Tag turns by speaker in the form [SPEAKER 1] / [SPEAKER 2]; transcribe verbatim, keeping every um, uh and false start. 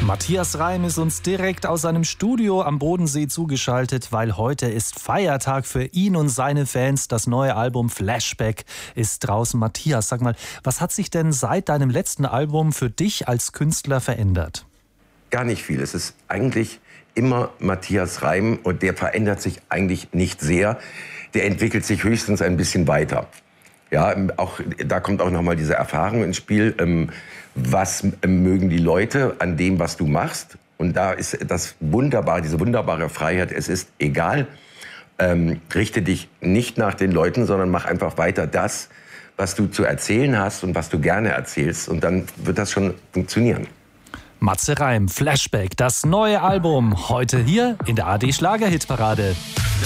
[SPEAKER 1] Matthias Reim ist uns direkt aus seinem Studio am Bodensee zugeschaltet, weil heute ist Feiertag für ihn und seine Fans. Das neue Album Flashback ist draußen. Matthias, sag mal, was hat sich denn seit deinem letzten Album für dich als Künstler verändert?
[SPEAKER 2] Gar nicht viel. Es ist eigentlich immer Matthias Reim und der verändert sich eigentlich nicht sehr. Der entwickelt sich höchstens ein bisschen weiter. Ja, auch, da kommt auch noch mal diese Erfahrung ins Spiel. Ähm, was mögen die Leute an dem, was du machst? Und da ist das wunderbar, diese wunderbare Freiheit. Es ist egal, ähm, richte dich nicht nach den Leuten, sondern mach einfach weiter das, was du zu erzählen hast und was du gerne erzählst. Und dann wird das schon funktionieren.
[SPEAKER 1] Matze Reim, Flashback, das neue Album, heute hier in der A R D Schlagerhitparade.